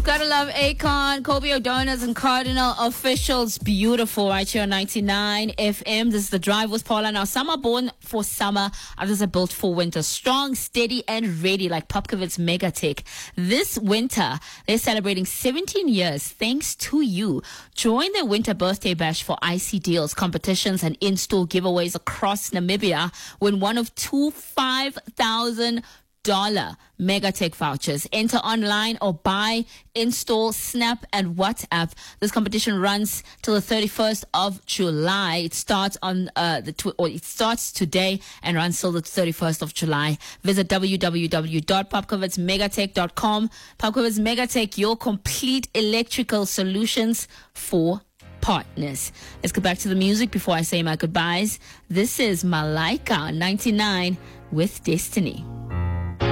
Gotta love Akon, Kobe O'Donnell's and Cardinal Officials. Beautiful right here on 99 FM. This is The Drive with Paula. Now, some are born for summer, others are built for winter. Strong, steady, and ready like Popkovitz Megatech. This winter, they're celebrating 17 years thanks to you. Join their winter birthday bash for icy deals, competitions, and in-store giveaways across Namibia. Win one of two $5,000 Megatech vouchers. Enter online or buy, install, snap, and WhatsApp. This competition runs till the 31st of July. It starts on it starts today and runs till the 31st of July. Visit www.popkovitzmegatech.com. Popkovitz Megatech, your complete electrical solutions for partners. Let's get back to the music before I say my goodbyes. This is Malaika 99 with Destiny.